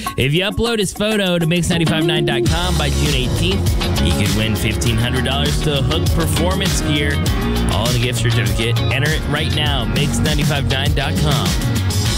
If you upload his photo to Mix959.com by June 18th, he could win $1,500 to Hook Performance Gear, all in a gift certificate. Enter it right now, Mix959.com.